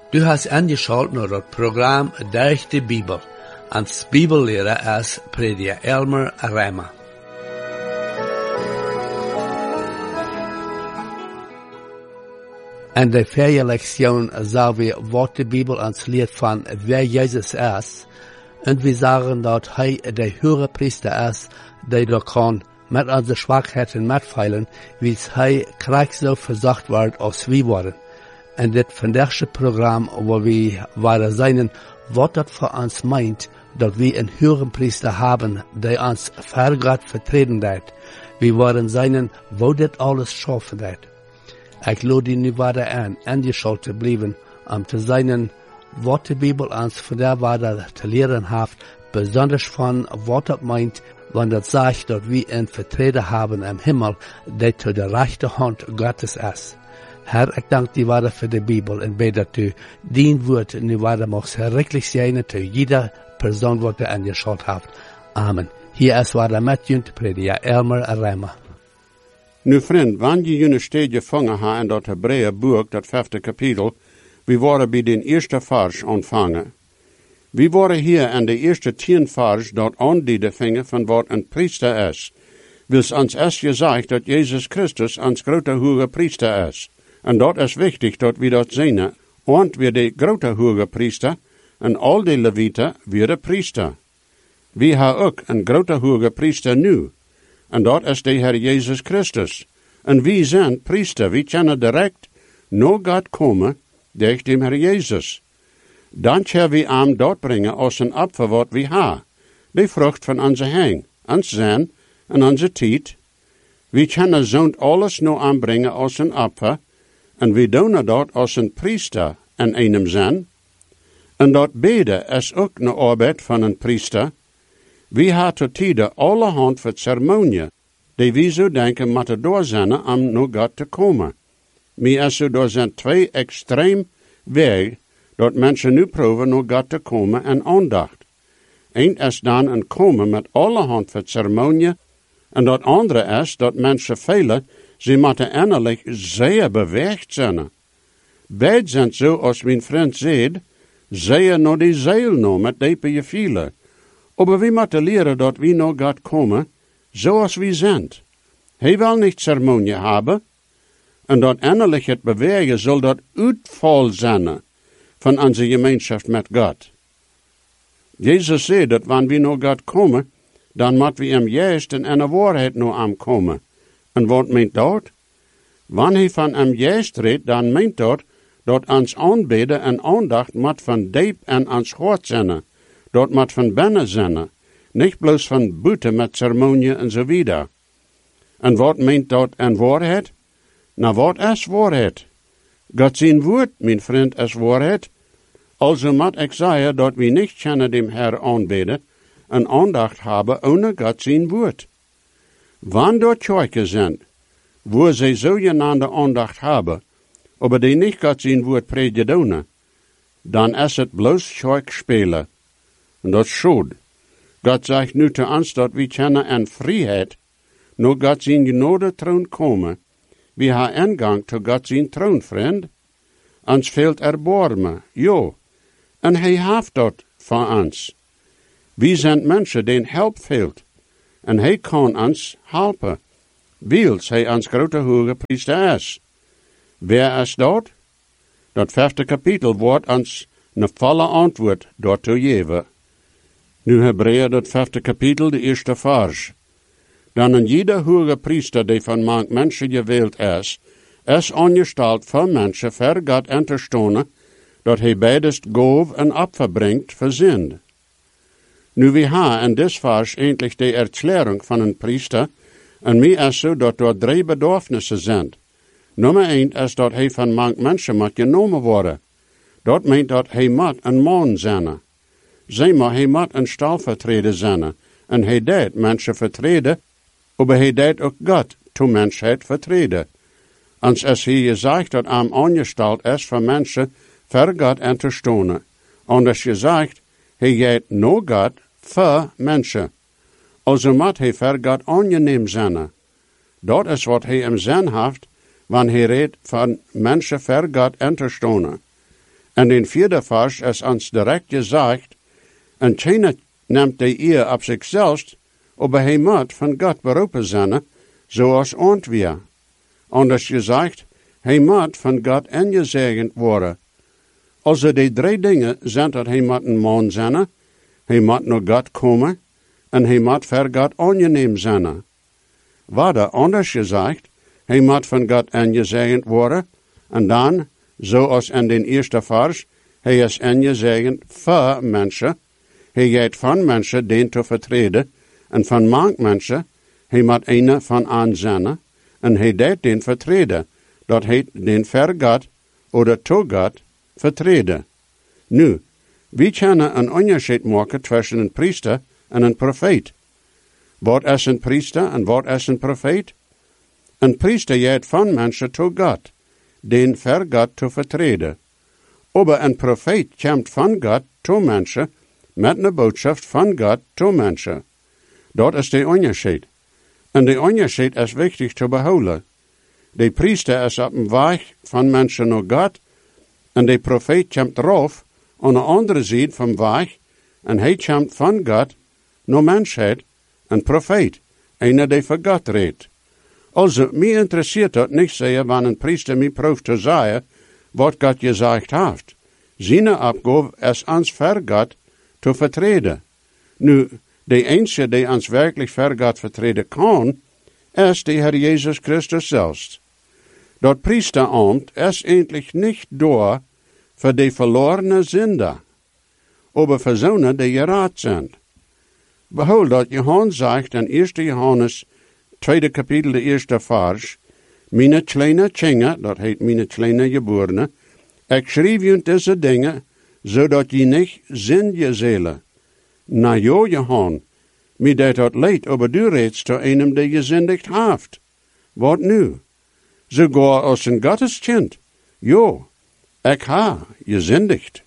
Du hast angeschaltet naar het programma Durch de Bibel. Als Bibellehrer is prediker Elmer Rema. In de vierde lektion zagen we wat de Bibel ons leert van wer Jezus is. En we zagen dat hij de hoge priester is, die door kan met onze zwakheden metveilen, wie hij krijgt zo verzacht wordt als we worden. En dit vandaagse programma waar we waren zijn wat dat voor ons meint, dat we een hoge priester hebben, die ons voor God vertreden deed. We waren zijn, wo dit alles schaffen deed. Ik lade nu verder aan, ingeschaltet te blijven, om te zijn wat de Bibel ons vandaag waarde te leren heeft, besonders van wat dat meint, wanneer dat zegt dat we een vertreden hebben im Himmel, die zu de rechterhand Gottes is. Herr, ik dank die waarde voor de Bibel en bid dat u dien woord nu waarde mag verrikkelijk zijn te jeder persoon wat er ingeschaltet heeft. Amen. Hier is waarde met jullie prediker Elmer Rema. Nu vriend, wanneer je een steedje vangen ha in dat Hebreeënboek, dat 5e kapitel, we worden bij den eerste vers ontvangen. We worden hier in de eerste 10 vers dat aandienen vingen van wat een priester is. Wils ons is gezegd dat Jezus Christus ons grote hoge priester is. En dat is wichtig dat we dat zien, want we de grote hoge priester en al die levieten werden priester. We hebben ook een grote hoge priester nu. En dat is de Heer Jezus Christus. En wie zijn priester, we kunnen direct naar God komen, door de Heer Jezus. Dan zullen we hem dat brengen als een opfer wat we hebben. De vrucht van onze hang, ons zijn en onze tijd. We kunnen zo'n alles naar hem brengen als een opfer. En we doen dat als een priester en einem zijn. En dat beden is ook een arbeid van een priester. We hebben tot tijden allerhand van ceremonieën, die we zo denken moeten doorzenden om naar God te komen. Maar er zijn 2 extreem wegen dat mensen nu proberen naar God te komen en aandacht. Eén is dan een komen met allerhand van ceremonieën, en dat andere is dat mensen velen, ze moeten innerlijk zeer beweegd zijn. Beide zijn zo, als mijn vriend zegt, zeer naar die ziel nou, met diepe gevoelens. Maar we moeten leren dat we naar God komen, zoals we zijn. Hij wil niet ceremonie hebben, en dat innerlijk het bewegen zal dat uitval zijn van onze gemeenschap met God. Jezus zei dat wanneer we naar God komen, dan moeten we hem juist en in de waarheid naar hem komen. En wat meent dat? Wanneer hij van hem juist redt, dan meent dat ons aanbidden en aandacht moet van diep en ons hart zijn. Dat moet van binnen zijn, niet bloos van buiten met ceremonie en zo wieder. En wat meent dat en waarheid? Nou, wat is waarheid? God zijn woord, mijn vriend, is waarheid. Also moet ik zeggen dat we niet kunnen dem Herr aanbidden en aandacht hebben ohne God zijn woord. Wanneer dort kerken zijn, waar zij zogenaamde aandacht hebben, maar die niet God zijn woord prediken, dan is het bloos kerk spelen. En dat is schade. God zegt nu te ons dat we kunnen in vrijheid naar God zijn genade troon komen. We hebben ingang tot God zijn troon, vriend. Ons fehlt erbarmen, ja. En hij heeft dat voor ons. We zijn mensen die hulp fehlt. En hij kan ons helpen. Wils hij ons grote hoge priester is. Wer is dat? Dat 5e kapitel wordt ons een volle antwoord daartoe geven. Nu Hebreeën dat 5e kapitel, de eerste vers. Dan een jeder hoge priester die van mank mensen gewählt is aangesteld voor mensen ver God in te stonen, dat hij beidest goof en opfer brengt voor zin. Nu we hebben in dit vers eindelijk de erklärung van een priester, en mij is zo dat er 3 bedürfnissen zijn. Nummer 1 is dat hij van mank mensen moet genomen worden. Dat meent dat hij moet een man zijn. Zeg maar, hij moet een stalvertreder zijn. En hij deed mensen vertreden, maar hij deed ook God to mensheid vertreden. Ons is hier gezegd dat hem aangesteld is voor mensen voor God in te stonen. Anders gezegd, hij gaat naar God voor mensen. Also moet hij voor God aangeneem zijn. Dat is wat hij im zin heeft, wanneer hij redt van mensen voor God in te stonen. En in 4. vers is ons direct gezegd, en keiner neemt de eer op zichzelf, aber hij moet van God beroepen zijn, zoals ontweer. Anders gezegd, hij moet van God ingezegend worden. Also die 3 dingen zijn dat hij moet een man zijn, hij moet naar God komen, en hij moet voor God aangeneem zijn. Waarder anders gezegd, hij moet van God ingezegend worden, en dan, zoals in den 1. vers, hij is ingezegend voor mensen, hij gaat van mensen den te vertreden, en van mank mensen, hij moet een van aanzennen, en hij deed den vertreden, dat heet den ver God, oder to God, vertreden. Nu, wie kunnen een onderscheid maken tussen een priester en een profeet? Wat is een priester en wat is een profeet? Een priester gaat van mensen to God, den ver God te vertreden. Aber een profeet komt van God to mensen, met een boodschap van God to mensen. Dat is de onderscheid. En de onderscheid is wichtig te behouden. De priester is op een weg van mensen naar God, en de profeet komt erop aan de andere zijde van de weg, en hij komt van God naar mensheid, een profeet, een die voor God redt. Also, mij interesseert dat niet zeer wanneer een priester mij proeft te zeggen wat God gezegd heeft. Zijn opgave is ons voor God te vertreden. Nu, de enige die ons werkelijk voor God vertreden kan, is de Heer Jezus Christus zelfs. Dat priesterambt is eindelijk niet door voor de verlorene zinder, aber voor zonen die gered zijn. Behold dat Johannes zegt in 1. Johannes 2. kapitel de 1. vers, Meine kleine Kinder, dat heet meine kleine geborene, ik schreef je deze dingen, zodat je niet zin zullen. Na jo, Johan, mij deed dat leid, aber du redst zu einem, die gezindigd heeft. Wat nu? Sogar als een Gotteskind. Jo, ik ha gezindigd.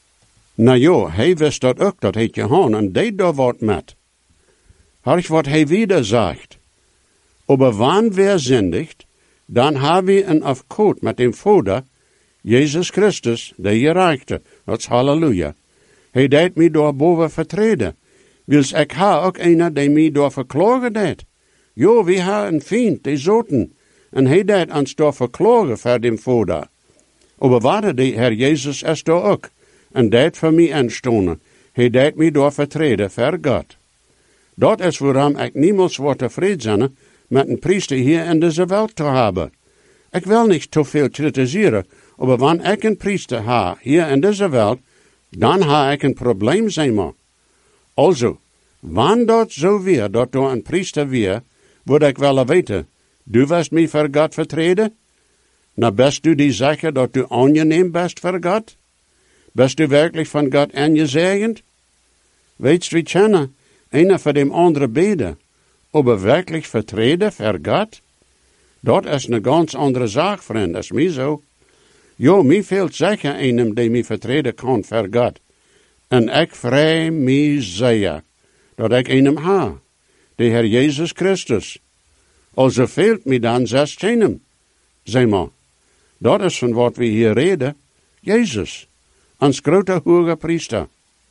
Na jo, hij wist dat ook, dat heet Johan, en deed daar wat met. Harch wat hij wieder zegt. Aber wann wir zindigt, dan hebben we een afkoot met dem Vader, Jezus Christus, de gerechte. Dat is halleluja. Hij deed mij door boven vertreden. Wils ik ha ook een die mij door verklagen deed. Jo, we ha een vriend, die zoten. En hij deed ons door verklagen voor dem Vader. Aber waarde de Herr Jezus is door ook. En deed voor mij instonen. Hij deed mij door vertreden voor God. Dat is waarom ik niemals word tevreden zijn met een priester hier in deze wereld te hebben. Ik wil niet te veel kritiseren, maar wanneer ik een priester ha hier in deze wereld, dan ha ik een probleem zijn maar. Also, wanneer dat zo weer, dat door een priester weer, wil ik wel weten, du wirst mij voor God vertreden? Nou, best du die zeggen dat du aangeneem best voor God? Best du werkelijk van God ingezegend? Weet je, we kennen een van dem andere beden, aber werkelijk vertreden voor God? Dat is een ganz andere zaak, vriend, dat is mij zo. Jo, mij fehlt zeker een die mij vertreden kan voor God. En ik vrij mij zeer, dat ik een ha, de Heer Jezus Christus. Also fehlt mij dan 16. Zeg maar, dat is van wat we hier reden, Jezus, ons grote hoge priester.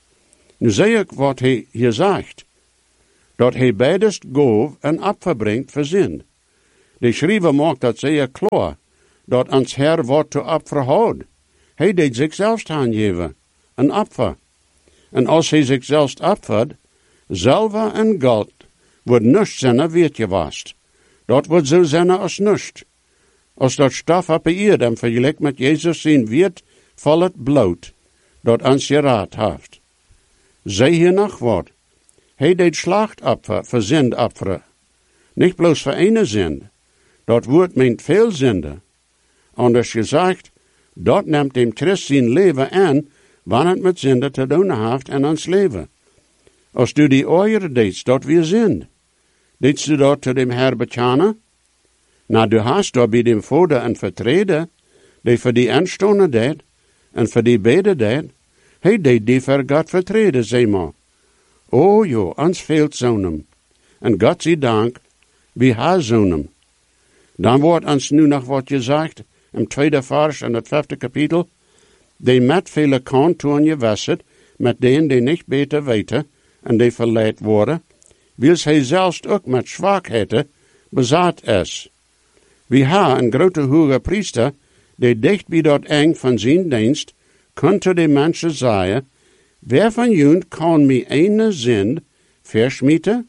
Nu zie ik wat hij hier zegt, dat hij beidest gaf en opverbrengt voor zin. De schrijver maakt dat zeer klaar, dat ons Heer wat te opfer houdt. Hij deed zichzelf aangeven, een opfer. En als hij zichzelf opfert, zilver en goud, wordt niets zijn weertje wast. Dat wordt zo zijn als niets. Als dat stof op de eerd en vergelijk met Jezus zijn weert, valt het bloot, dat ons geraad heeft. Zij hier nog wat. Hij deed slachtopfer voor zindopferen. Niet bloos voor ene zind. Dat woord meent veel zinden. Anders gezegd, dat neemt dem Christ zijn leven aan, wanneer het met zinden te doen heeft in ons leven. Als du die oeier deedst, dat weer zind. Deedst du dat te dem Herr bekennen? Nou, du hast daar bij dem Vader een vertreden, die voor die aanstonden deed, en voor die beden deed. Hij deed die voor God vertreden, zeg maar. Oh jo, ons veelt zonem. En God zij dank, wie haar zonem. Dan wordt ons nu nog wat gezegd, im 2. vers en het 5. kapitel. die met vele kan toen je wasset, met denen die niet beter weten, en die verleid worden, wils hij zelfs ook met zwakheden bezaad is. We hebben een grote hoge priester, die dicht bij dat eng van zijn dienst, kunt de mensen zeggen, wer van jullie kan mij ene zin verschmieten?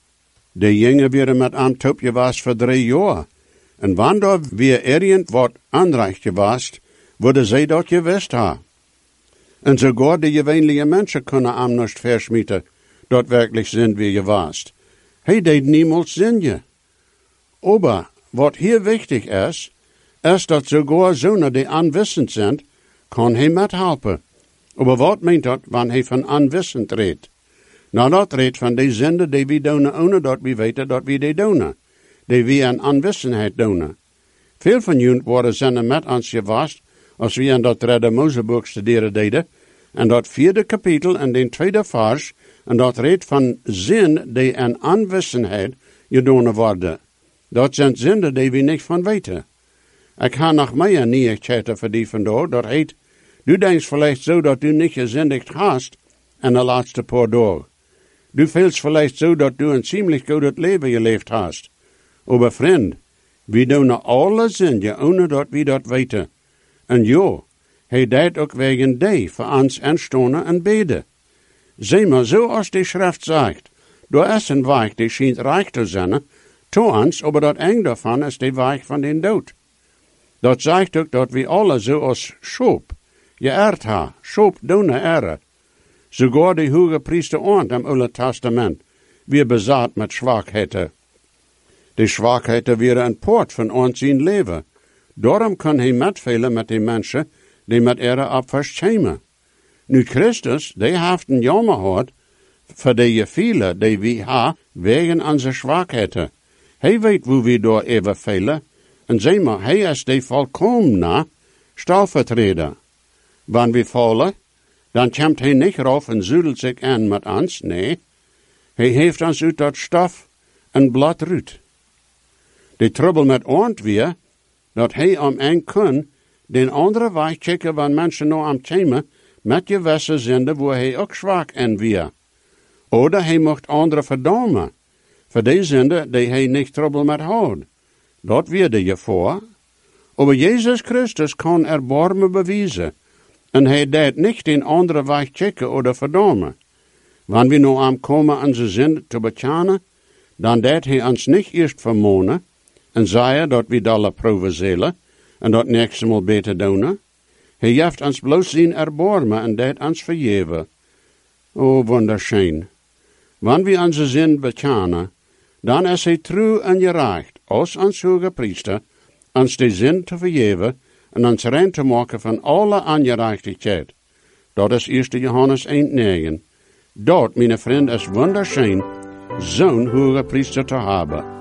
De jongen werden met am topje was voor 3 jaar. En wanneer weer irgend wat aanrecht was, worden zij dat gewist hebben. En sogar de gewöhnliche mensen kunnen am nicht verschmieten, dat werkelijk zin wie je was. Hij deed niemals zin je. Aber, wat hier wichtig is dat sogar zonen die aanwissend zijn, kan hij met helpen. Aber wat meent dat, wanneer hij van aanwissend redt? Nou, dat redt van die zinden die we doen, ohne dat we weten dat we die doen. Die we aan aanwissenheid doen. Veel van jullie worden zinnen met ons gewast, als we in dat 3 Moseboek studeren deden, en dat 4e kapitel en den 2e vers, en dat redt van zin die aan aanwissenheid gedaan worden. Dat zijn zinden die we niet van weten. Ik ga nog meer nieuwigheden voor die vandaag, dat heet, du denkt vielleicht zo dat du niet gezindigd hast en de laatste paar dagen. Du feelst vielleicht zo dat du een ziemlich goed leven geleefd hast. Aber vriend, we doen alle zinden, ohne dat we dat weten. En ja, hij deed ook wegen die voor ons aanstonen en beden. Zie maar, zoals die schrift zegt, door is een weg die schijnt rijk te zijn, to ons, aber dat eng daarvan is de weg van den dood. Dat zegt ook dat we alle zoals Schoop geërd hebben, Schoop doen ere. Sogar de hoge priester ont im Oude Testament, weer bezaad met zwakheden. Die zwakheden waren een poort van ons in leven. Daarom kan hij metvelen met de mensen die met ere afwas komen. Nu Christus, die heeft een jammer gehad, voor de vele die we hebben, wegen onze zwakheden. Hij weet hoe we door even velen, en zeg maar, hij is de volkomene stellvertreter. Wanneer we vallen, dan komt hij niet rauf en zudelt zich aan met ons, nee. Hij heeft ons uit dat stof en blad ruut. De trouble met ons weer, dat hij om en kan, den andere weg checken wanneer mensen nou am komen, met gewisse zinden waar hij ook zwak en weer. Oder hij mocht andere verdammen, voor die zinden die hij niet trouble met houdt. Dat weer je voor. Aber Jezus Christus kan erbarmen bewijzen. En hij deed niet in andere weg checken oder verdammen. Wanneer we nou aankomen onze zinden te bekennen, dan deed hij ons niet eerst vermonen en zei dat we alle proeven zullen en dat nächste mal beter doen. Hij heeft ons bloos zien erbarmen en deed ons vergeven. Oh, wunderschön. Wanneer we onze zin bekennen, dan is hij trouw en gerecht, als ons hoge priester, ons de zin te vergeven en ons rein te maken van alle ongerechtigheid. Dat is 1 Johannes 1:9. Dat, mijn vriend, is wunderschön, zo'n hoge priester te hebben.